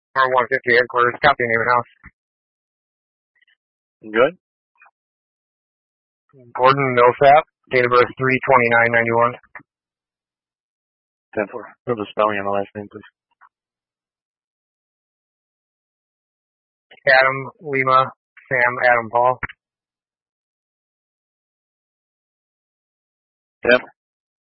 Or 150 headquarters. Copy name and house. Good. Gordon Millsap. Date of birth 3/29/91. 10-4. Give the spelling on the last name, please. Adam Lima Sam Adam Paul. 10.